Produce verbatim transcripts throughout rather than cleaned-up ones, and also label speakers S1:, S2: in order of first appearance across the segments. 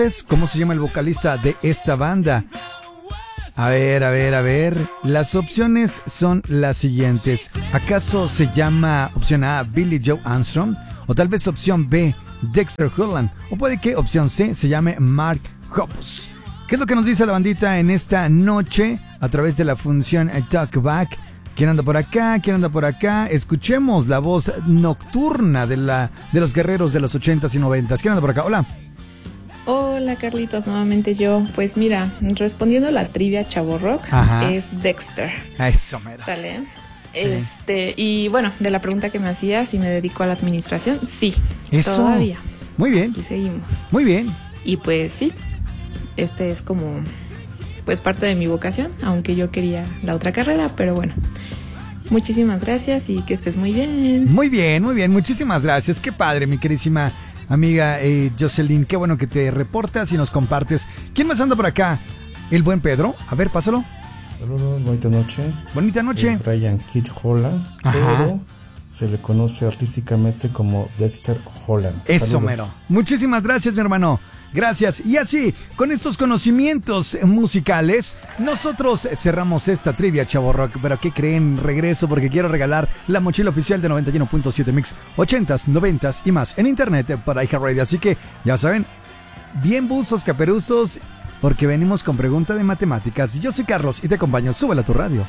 S1: ¿Cómo se llama el vocalista de esta banda? A ver, a ver, a ver. Las opciones son las siguientes. ¿Acaso se llama opción A, Billy Joe Armstrong? O tal vez opción B, Dexter Holland. O puede que opción C se llame Mark Hoppus. ¿Qué es lo que nos dice la bandita en esta noche a través de la función Talkback? ¿Quién anda por acá? ¿Quién anda por acá? Escuchemos la voz nocturna de, la, de los guerreros de los ochentas y noventas. ¿Quién anda por acá? Hola.
S2: Hola Carlitos, nuevamente yo. Pues mira, respondiendo a la trivia Chavo Rock,
S1: Ajá.
S2: es Dexter.
S1: Eso, mero.
S2: ¿Sale?
S1: Sí.
S2: Este, y bueno, de la pregunta que me hacías, si me dedico a la administración, sí.
S1: Eso.
S2: Todavía.
S1: Muy bien.
S2: Y seguimos.
S1: Muy bien.
S2: Y pues sí, este es como, pues parte de mi vocación, aunque yo quería la otra carrera, pero bueno. Muchísimas gracias y que estés muy bien.
S1: Muy bien, muy bien. Muchísimas gracias. Qué padre, mi queridísima amiga eh, Jocelyn. Qué bueno que te reportas y nos compartes. ¿Quién más anda por acá? El buen Pedro. A ver, pásalo.
S3: Saludos, bonita noche.
S1: Bonita noche.
S3: Es Brian Kid Holland,
S1: Ajá.
S3: pero se le conoce artísticamente como Dexter Holland.
S1: Eso,
S3: Saludos.
S1: mero. Muchísimas gracias, mi hermano. Gracias. Y así, con estos conocimientos musicales, nosotros cerramos esta trivia, Chavo Rock. Pero ¿qué creen? Regreso porque quiero regalar la mochila oficial de noventa y uno punto siete Mix, ochentas, noventas y más en internet para iHeartRadio. Así que, ya saben, bien buzos, caperuzos, porque venimos con pregunta de matemáticas. Yo soy Carlos y te acompaño. Súbela a tu radio.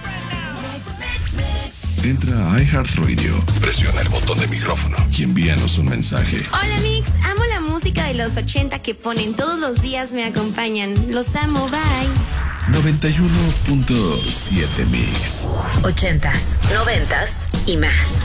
S4: Entra a iHeartRadio, presiona el botón de micrófono y envíanos un mensaje.
S5: Hola Mix, amo la música de los ochenta que ponen todos los días, me acompañan. Los amo, bye.
S4: noventa y uno punto siete Mix.
S6: Ochentas, noventas y más.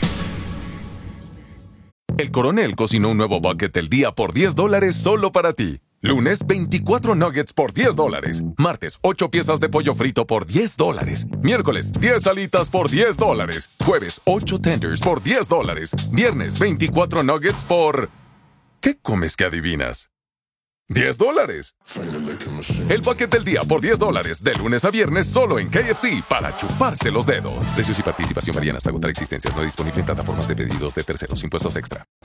S7: El Coronel cocinó un nuevo bucket del día por diez dólares solo para ti. Lunes, veinticuatro nuggets por diez dólares. Martes, ocho piezas de pollo frito por diez dólares. Miércoles, diez alitas por diez dólares. Jueves, ocho tenders por diez dólares. Viernes, veinticuatro nuggets por... ¿Qué comes que adivinas? diez dólares. El bucket del día por diez dólares. De lunes a viernes solo en K F C para chuparse los dedos. Precios y participación varían hasta agotar existencias. No disponible en plataformas de pedidos de terceros. Impuestos extra.